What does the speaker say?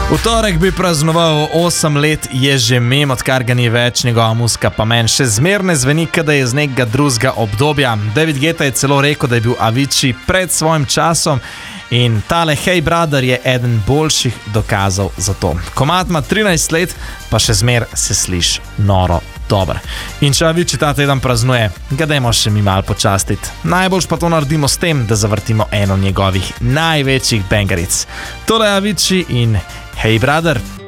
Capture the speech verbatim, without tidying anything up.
V torek bi praznoval osem let, je že mem, odkar ga ni več, njegova muzika pa meni še zmeraj zveni, da je iz nekega drugega obdobja. David Guetta je celo rekel, da je bil Avicii pred svojim časom in tale Hey Brother je eden boljših dokazov za to. Komad ima trinajst let, pa še zmeraj se sliši noro dober. In če Avicii ta teden praznuje, ga dajmo še mi malo počastiti. Najboljš pa to naredimo s tem, da zavrtimo eno njegovih največjih bangeric. Tole je Avicii in Hey Brother.